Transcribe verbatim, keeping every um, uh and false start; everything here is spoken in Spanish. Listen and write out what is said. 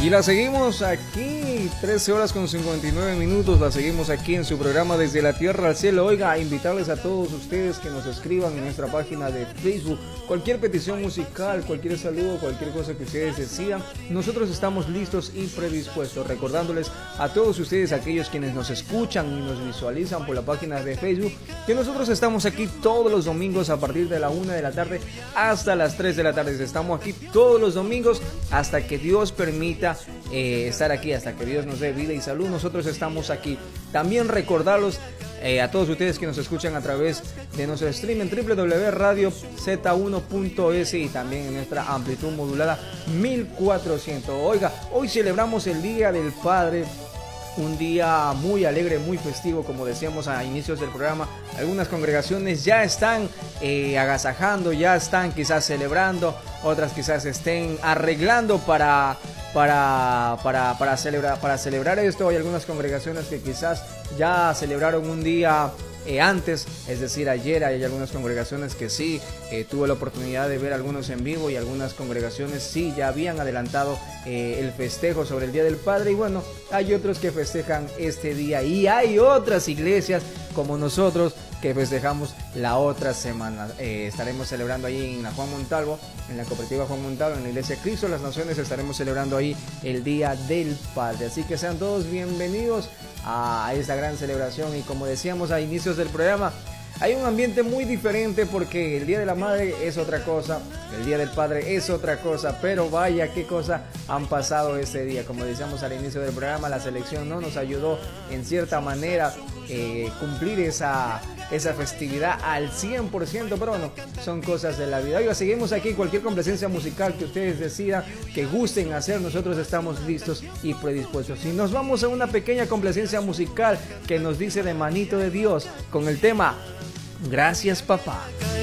Y la seguimos aquí, trece horas con cincuenta y nueve minutos, la seguimos aquí en su programa Desde la Tierra al Cielo. Oiga, invitarles a todos ustedes que nos escriban en nuestra página de Facebook, cualquier petición musical, cualquier saludo, cualquier cosa que ustedes decidan, nosotros estamos listos y predispuestos, recordándoles a todos ustedes, aquellos quienes nos escuchan y nos visualizan por la página de Facebook, que nosotros estamos aquí todos los domingos a partir de la una de la tarde hasta las tres de la tarde. Estamos aquí todos los domingos hasta que Dios permita Eh, estar aquí, hasta que Dios nos dé vida y salud. Nosotros estamos aquí. También recordarlos eh, a todos ustedes que nos escuchan a través de nuestro stream en doble u doble u doble u punto radio z uno punto es y también en nuestra amplitud modulada mil cuatrocientos. Oiga, hoy celebramos el Día del Padre, un día muy alegre, muy festivo, como decíamos a inicios del programa. Algunas congregaciones ya están eh, agasajando, ya están quizás celebrando, otras quizás estén arreglando para para para para celebrar para celebrar esto. Hay algunas congregaciones que quizás ya celebraron un día Eh, antes, es decir, ayer. Hay algunas congregaciones que sí, eh, tuve la oportunidad de ver algunos en vivo, y algunas congregaciones sí ya habían adelantado eh, el festejo sobre el Día del Padre. Y bueno, hay otros que festejan este día, y hay otras iglesias como nosotros que festejamos la otra semana. Eh, estaremos celebrando ahí en la Juan Montalvo, en la cooperativa Juan Montalvo, en la iglesia Cristo de las Naciones. Estaremos celebrando ahí el Día del Padre, así que sean todos bienvenidos a esta gran celebración. Y como decíamos a inicios del programa, hay un ambiente muy diferente, porque el Día de la Madre es otra cosa, el Día del Padre es otra cosa, pero vaya qué cosa han pasado ese día. Como decíamos al inicio del programa, la selección no nos ayudó en cierta manera eh, cumplir esa, esa festividad al cien por ciento, pero bueno, son cosas de la vida. Oiga, seguimos aquí. Cualquier complacencia musical que ustedes decidan, que gusten hacer, nosotros estamos listos y predispuestos. Y nos vamos a una pequeña complacencia musical que nos dice de manito de Dios con el tema Gracias, papá.